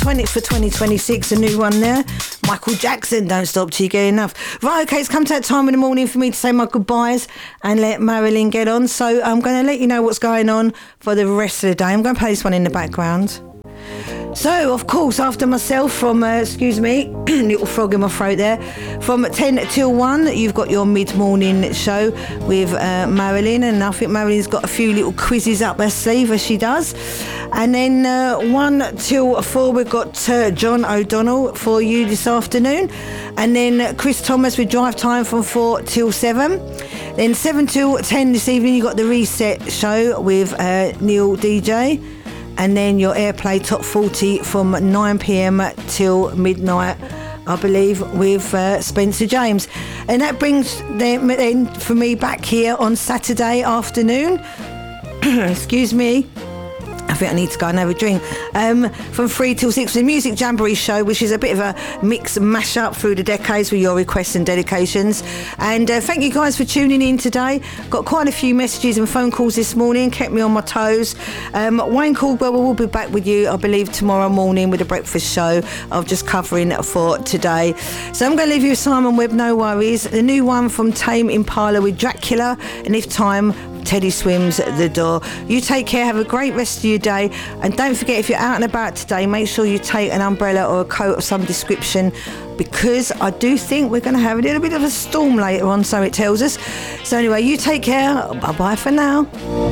for 2026, a new one there. Michael Jackson, Don't Stop Till You Get Enough. Right, okay, it's come to that time in the morning for me to say my goodbyes and let Marilyn get on. So I'm going to let you know what's going on for the rest of the day. I'm going to play this one in the background. So, of course, after myself from, little frog in my throat there, from 10 till 1, you've got your mid-morning show with Marilyn, and I think Marilyn's got a few little quizzes up her sleeve, as she does. And then 1 till 4, we've got John O'Donnell for you this afternoon. And then Chris Thomas with Drive Time from 4 till 7. Then 7 till 10 this evening, you've got the Reset show with Neil DJ. And then your Airplay Top 40 from 9pm till midnight, I believe, with Spencer James. And that brings them then for me back here on Saturday afternoon. Excuse me. I think I need to go and have a drink. From 3 till 6, the Music Jamboree show, which is a bit of a mix mash-up through the decades with your requests and dedications. And thank you guys for tuning in today. Got quite a few messages and phone calls this morning, kept me on my toes. Wayne Caldwell will be back with you, I believe, tomorrow morning with a breakfast show of just covering for today. So I'm going to leave you with Simon Webb, No Worries. The new one from Tame Impala with Dracula, and if time, Teddy Swims at the door. You take care, have a great rest of your day, and don't forget, if you're out and about today, make sure you take an umbrella or a coat of some description, because I do think we're going to have a little bit of a storm later on, so it tells us. So anyway, you take care. Bye bye for now.